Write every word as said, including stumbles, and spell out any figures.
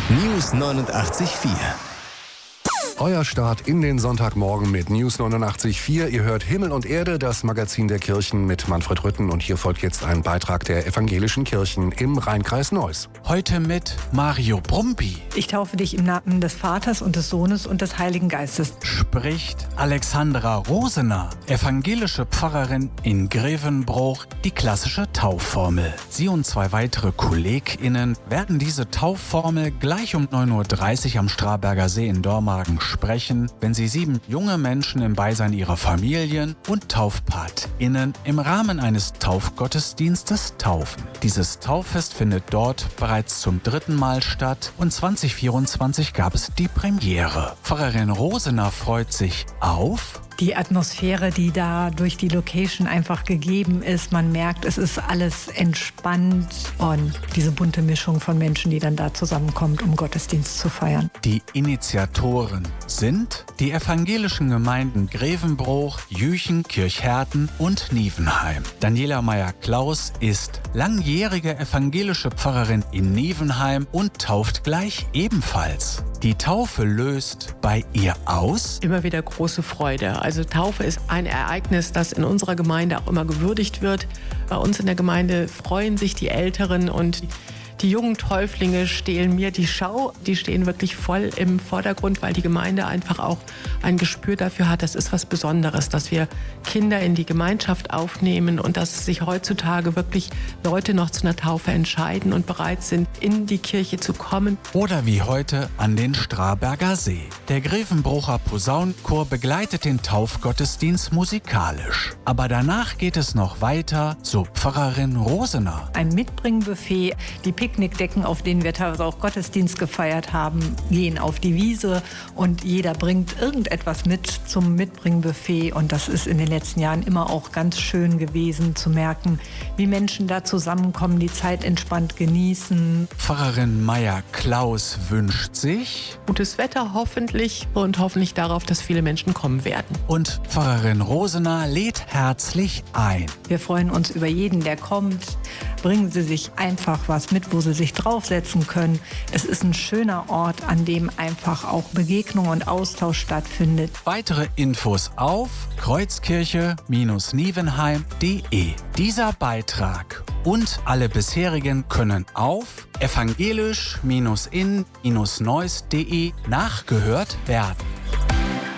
News neunundachtzig Komma vier. Euer Start in den Sonntagmorgen mit News neunundachtzig Komma vier. Ihr hört Himmel und Erde, das Magazin der Kirchen mit Manfred Rütten. Und hier folgt jetzt ein Beitrag der evangelischen Kirchen im Rheinkreis Neuss. Heute mit Mario Brumpi. Ich taufe dich im Namen des Vaters und des Sohnes und des Heiligen Geistes. Spricht Alexandra Rosener, evangelische Pfarrerin in Grevenbroich, die klassische Taufformel. Sie und zwei weitere KollegInnen werden diese Taufformel gleich um neun Uhr dreißig am Straberger See in Dormagen sprechen, wenn sie sieben junge Menschen im Beisein ihrer Familien und TaufpatInnen im Rahmen eines Taufgottesdienstes taufen. Dieses Tauffest findet dort bereits zum dritten Mal statt und zwanzig vierundzwanzig gab es die Premiere. Pfarrerin Rosener freut sich auf die Atmosphäre, die da durch die Location einfach gegeben ist. Man merkt, es ist alles entspannt und diese bunte Mischung von Menschen, die dann da zusammenkommt, um Gottesdienst zu feiern. Die Initiatoren sind die evangelischen Gemeinden Grevenbroich, Jüchen, Kirchherten und Nievenheim. Daniela Meyer-Klaus ist langjährige evangelische Pfarrerin in Nievenheim und tauft gleich ebenfalls. Die Taufe löst bei ihr aus? Immer wieder große Freude. Also Taufe ist ein Ereignis, das in unserer Gemeinde auch immer gewürdigt wird. Bei uns in der Gemeinde freuen sich die Älteren und die jungen Täuflinge stehlen mir die Schau. Die stehen wirklich voll im Vordergrund, weil die Gemeinde einfach auch ein Gespür dafür hat, das ist was Besonderes, dass wir Kinder in die Gemeinschaft aufnehmen und dass sich heutzutage wirklich Leute noch zu einer Taufe entscheiden und bereit sind, in die Kirche zu kommen. Oder wie heute an den Straberger See. Der Grevenbroicher Posaunenchor begleitet den Taufgottesdienst musikalisch. Aber danach geht es noch weiter, so Pfarrerin Rosener. Ein Mitbringbuffet, die Picknickdecken, auf denen wir teilweise auch Gottesdienst gefeiert haben, gehen auf die Wiese und jeder bringt irgendetwas mit zum Mitbringbuffet. Und das ist in den letzten Jahren immer auch ganz schön gewesen, zu merken, wie Menschen da zusammenkommen, die Zeit entspannt genießen. Pfarrerin Meyer-Klaus wünscht sich gutes Wetter hoffentlich und hoffentlich darauf, dass viele Menschen kommen werden. Und Pfarrerin Rosener lädt herzlich ein. Wir freuen uns über jeden, der kommt. Bringen Sie sich einfach was mit, wo Sie sich draufsetzen können. Es ist ein schöner Ort, an dem einfach auch Begegnung und Austausch stattfindet. Weitere Infos auf kreuzkirche Bindestrich nievenheim Punkt de. Dieser Beitrag und alle bisherigen können auf evangelisch Bindestrich in Bindestrich neuss Punkt de nachgehört werden.